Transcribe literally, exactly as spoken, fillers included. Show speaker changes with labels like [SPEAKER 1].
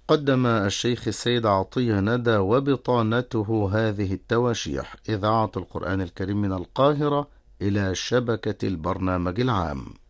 [SPEAKER 1] قدم الشيخ السيد عطية ندى وبطانته هذه التواشيح: إذاعة القرآن الكريم من القاهرة إلى شبكة البرنامج العام.